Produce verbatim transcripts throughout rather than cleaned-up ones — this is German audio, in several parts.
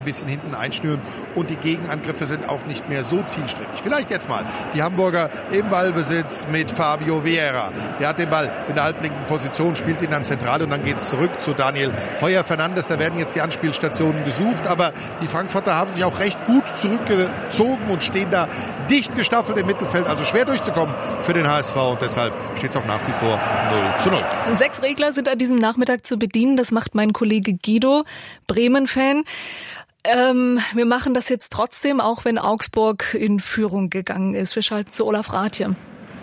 ein bisschen hinten einschnüren und die Gegenangriffe sind auch nicht mehr so zielstrebig. Vielleicht jetzt mal die Hamburger im Ballbesitz mit Fabio Vieira. Der hat den Ball in der halblinken Position, spielt ihn dann zentral und dann geht es zurück zu Daniel Heuer-Fernandes. Da werden jetzt die Anspielstationen gesucht, aber die Frankfurter haben sich auch recht gut zurückgezogen und stehen da dicht gestaffelt im Mittelfeld, also schwer durchzukommen für den H S V und deshalb steht es auch nach wie vor null zu null. Sechs Regler sind an diesem Nachmittag zu bedienen, das macht mein Kollege Guido, Bremen-Fan. Ähm, wir machen das jetzt trotzdem, auch wenn Augsburg in Führung gegangen ist. Wir schalten zu Olaf Rathje.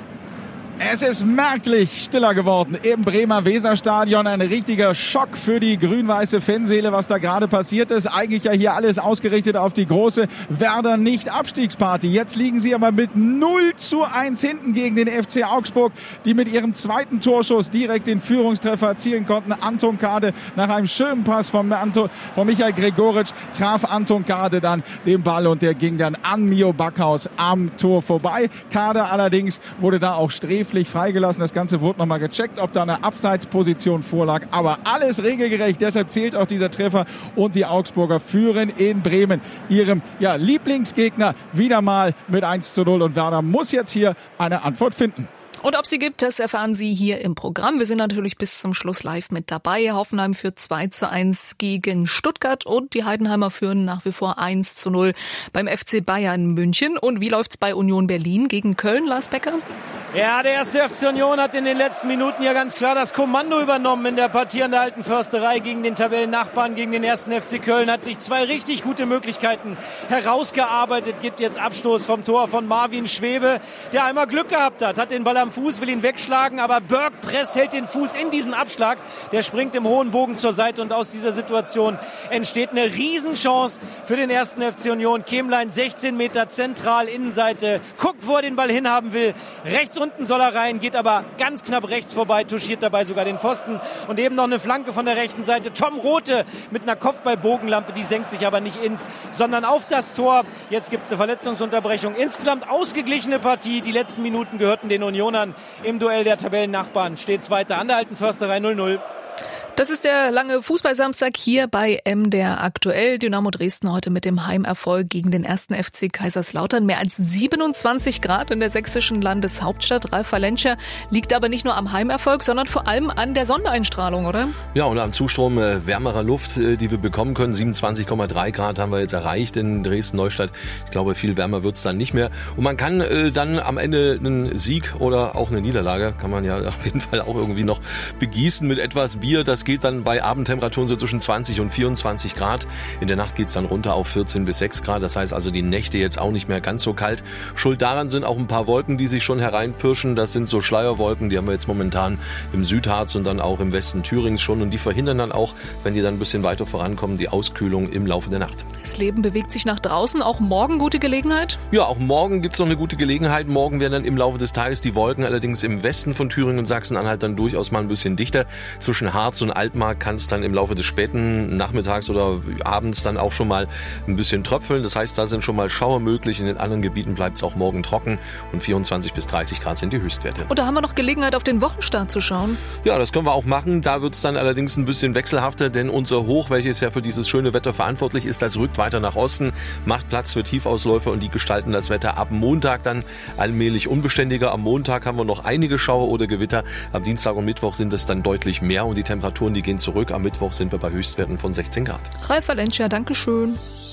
Es ist merklich stiller geworden im Bremer Weserstadion. Ein richtiger Schock für die grün-weiße Fanseele, was da gerade passiert ist. Eigentlich ja hier alles ausgerichtet auf die große Werder-Nicht-Abstiegsparty. Jetzt liegen sie aber mit null zu eins hinten gegen den F C Augsburg, die mit ihrem zweiten Torschuss direkt den Führungstreffer erzielen konnten. Anton Kade nach einem schönen Pass von, Anto, von Michael Gregoritsch traf Anton Kade dann den Ball und der ging dann an Mio Backhaus am Tor vorbei. Kade allerdings wurde da auch sträflich freigelassen. Das Ganze wurde nochmal gecheckt, ob da eine Abseitsposition vorlag. Aber alles regelgerecht. Deshalb zählt auch dieser Treffer. Und die Augsburger führen in Bremen ihrem ja, Lieblingsgegner wieder mal mit eins zu null. Und Werder muss jetzt hier eine Antwort finden. Und ob sie gibt, das erfahren Sie hier im Programm. Wir sind natürlich bis zum Schluss live mit dabei. Hoffenheim führt zwei zu eins gegen Stuttgart und die Heidenheimer führen nach wie vor eins zu null beim F C Bayern München. Und wie läuft's bei Union Berlin gegen Köln, Lars Becker? Ja, der erste F C Union hat in den letzten Minuten ja ganz klar das Kommando übernommen in der Partie an der Alten Försterei gegen den Tabellennachbarn, gegen den ersten F C Köln. Hat sich zwei richtig gute Möglichkeiten herausgearbeitet. Gibt jetzt Abstoß vom Tor von Marvin Schwebe, der einmal Glück gehabt hat. Hat den Ball am Fuß, will ihn wegschlagen, aber Berg presst, hält den Fuß in diesen Abschlag. Der springt im hohen Bogen zur Seite und aus dieser Situation entsteht eine Riesenchance für den ersten F C Union. Kemlein sechzehn Meter zentral, Innenseite, guckt, wo er den Ball hinhaben will. Rechts unten soll er rein, geht aber ganz knapp rechts vorbei, touchiert dabei sogar den Pfosten. Und eben noch eine Flanke von der rechten Seite. Tom Rothe mit einer Kopfballbogenlampe, die senkt sich aber nicht ins, sondern auf das Tor. Jetzt gibt es eine Verletzungsunterbrechung. Insgesamt ausgeglichene Partie. Die letzten Minuten gehörten den Unionern. Im Duell der Tabellennachbarn steht es weiter an der Alten Försterei null null. Das ist der lange Fußballsamstag hier bei M D R aktuell. Dynamo Dresden heute mit dem Heimerfolg gegen den ersten F C Kaiserslautern. Mehr als siebenundzwanzig Grad in der sächsischen Landeshauptstadt. Ralf Valencia liegt aber nicht nur am Heimerfolg, sondern vor allem an der Sonneneinstrahlung, oder? Ja, und am Zustrom äh, wärmerer Luft, äh, die wir bekommen können. siebenundzwanzig Komma drei Grad haben wir jetzt erreicht in Dresden-Neustadt. Ich glaube, viel wärmer wird's dann nicht mehr. Und man kann äh, dann am Ende einen Sieg oder auch eine Niederlage, kann man ja auf jeden Fall auch irgendwie noch begießen mit etwas Bier. Das geht dann bei Abendtemperaturen so zwischen zwanzig und vierundzwanzig Grad. In der Nacht geht's dann runter auf vierzehn bis sechs Grad. Das heißt also, die Nächte jetzt auch nicht mehr ganz so kalt. Schuld daran sind auch ein paar Wolken, die sich schon hereinpirschen. Das sind so Schleierwolken, die haben wir jetzt momentan im Südharz und dann auch im Westen Thürings schon. Und die verhindern dann auch, wenn die dann ein bisschen weiter vorankommen, die Auskühlung im Laufe der Nacht. Das Leben bewegt sich nach draußen. Auch morgen gute Gelegenheit? Ja, auch morgen gibt's noch eine gute Gelegenheit. Morgen werden dann im Laufe des Tages die Wolken allerdings im Westen von Thüringen und Sachsen-Anhalt dann durchaus mal ein bisschen dichter. Zwischen Harz und Altmark kann es dann im Laufe des späten Nachmittags oder abends dann auch schon mal ein bisschen tröpfeln. Das heißt, da sind schon mal Schauer möglich. In den anderen Gebieten bleibt es auch morgen trocken und vierundzwanzig bis dreißig Grad sind die Höchstwerte. Und da haben wir noch Gelegenheit, auf den Wochenstart zu schauen. Ja, das können wir auch machen. Da wird es dann allerdings ein bisschen wechselhafter, denn unser Hoch, welches ja für dieses schöne Wetter verantwortlich ist, das rückt weiter nach Osten, macht Platz für Tiefausläufer und die gestalten das Wetter ab Montag dann allmählich unbeständiger. Am Montag haben wir noch einige Schauer oder Gewitter. Am Dienstag und Mittwoch sind es dann deutlich mehr und die Temperaturen, die gehen zurück. Am Mittwoch sind wir bei Höchstwerten von sechzehn Grad. Ralf Valencia, danke schön.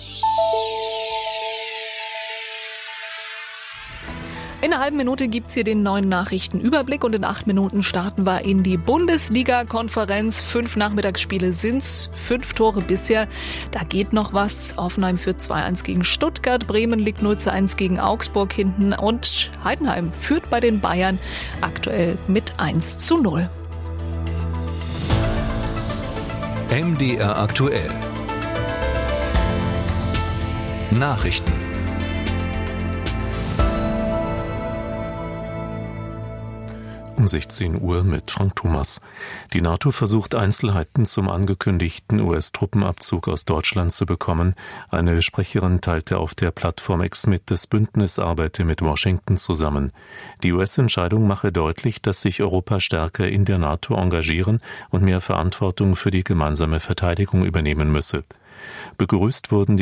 In einer halben Minute gibt's hier den neuen Nachrichtenüberblick und in acht Minuten starten wir in die Bundesliga-Konferenz. Fünf Nachmittagsspiele sind's, fünf Tore bisher. Da geht noch was. Hoffenheim führt zwei eins gegen Stuttgart, Bremen liegt null zu eins gegen Augsburg hinten und Heidenheim führt bei den Bayern aktuell mit eins zu null. M D R aktuell. Nachrichten. Um sechzehn Uhr mit Frank Thomas. Die NATO versucht Einzelheiten zum angekündigten U S-Truppenabzug aus Deutschland zu bekommen. Eine Sprecherin teilte auf der Plattform X mit, das Bündnis arbeite mit Washington zusammen. Die U S-Entscheidung mache deutlich, dass sich Europa stärker in der NATO engagieren und mehr Verantwortung für die gemeinsame Verteidigung übernehmen müsse. Begrüßt wurden die